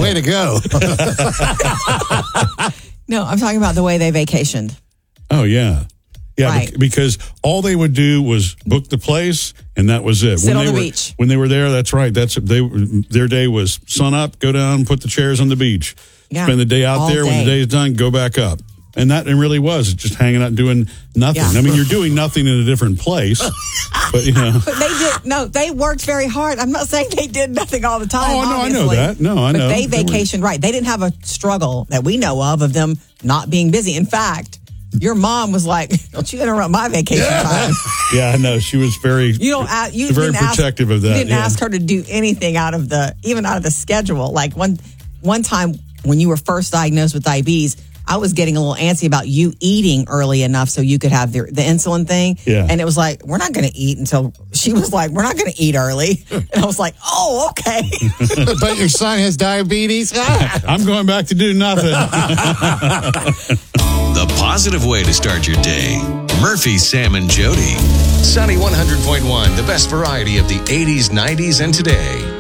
Way to go. No, I'm talking about the way they vacationed. Oh, yeah. Yeah, Right. because all they would do was book the place, and that was it. Sit on they the were, beach. When they were there, that's right. Their day was sun up, go down, put the chairs on the beach. Yeah, Spend the day out all there. When the day. day is done, go back up. And that it really was just hanging out doing nothing. Yeah. I mean, you're doing nothing in a different place, but But they worked very hard. I'm not saying they did nothing all the time. Oh, no, I know obviously. that. No, I but know. They They were- vacationed right. They didn't have a struggle that we know of them not being busy. In fact, your mom was like, "Don't you interrupt my vacation time." Yeah, I know. She was very, You don't. You very didn't protective ask, of that. You didn't yeah. ask her to do anything out of the schedule. Like one time when you were first diagnosed with diabetes, I was getting a little antsy about you eating early enough so you could have the insulin thing. Yeah. And it was like, we're not going to eat until she was like, we're not going to eat early. And I was like, oh, okay. But your son has diabetes. I'm going back to do nothing. The positive way to start your day. Murphy, Sam, and Jody. Sunny 100.1, the best variety of the 80s, 90s, and today.